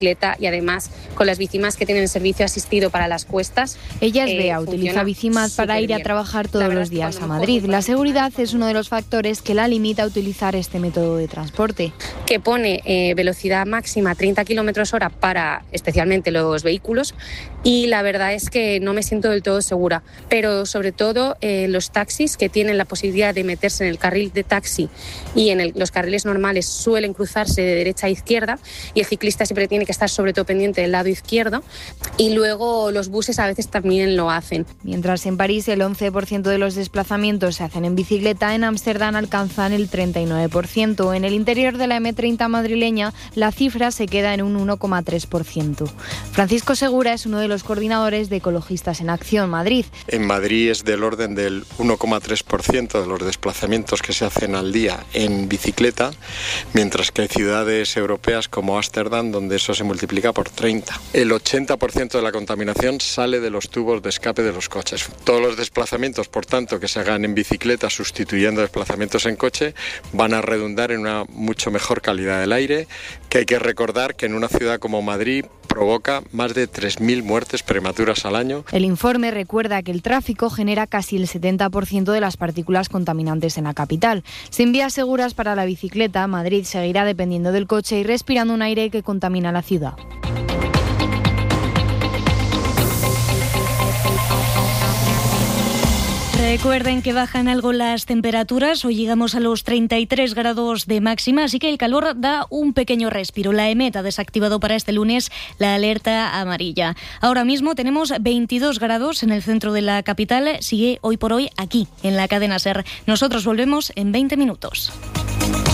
bicicleta y además con las bicimas que tienen servicio asistido para las cuestas. Ella es Bea, utiliza bicimas para ir a trabajar todos los días a Madrid. La seguridad es uno de los factores que la limita a utilizar este método de transporte. Que pone velocidad máxima 30 km/h para especialmente los vehículos y la verdad es que no me siento del todo segura, pero sobre todo los taxis que tienen la posibilidad de meterse en el carril de taxi y en los carriles normales suelen cruzarse de derecha a izquierda y el ciclista siempre tiene que estar sobre todo pendiente del lado izquierdo y luego los buses a veces también lo hacen. Mientras en París el 11% de los desplazamientos se hacen en bicicleta, en Ámsterdam alcanzan el 39%. En el interior de la M30 madrileña la cifra se queda en un 1,3%. Francisco Segura es uno de los coordinadores de Ecologistas en Acción Madrid. En Madrid es del orden del 1,3% de los desplazamientos que se hacen al día en bicicleta, mientras que hay ciudades europeas como Ámsterdam donde eso se multiplica por 30. El 80% de la contaminación sale de los tubos de escape de los coches. Todos los desplazamientos, por tanto, que se hagan en bicicleta sustituyendo desplazamientos en coche van a redundar en una mucho mejor calidad del aire, que hay que recordar que en una ciudad como Madrid provoca más de 3.000 muertes prematuras al año. El informe recuerda que el tráfico genera casi el 70% de las partículas contaminantes en la capital. Sin vías seguras para la bicicleta, Madrid seguirá dependiendo del coche y respirando un aire que contamina la ciudad. Recuerden que bajan algo las temperaturas, hoy llegamos a los 33 grados de máxima, así que el calor da un pequeño respiro. La EMET ha desactivado para este lunes la alerta amarilla. Ahora mismo tenemos 22 grados en el centro de la capital, sigue hoy por hoy aquí, en la cadena SER. Nosotros volvemos en 20 minutos.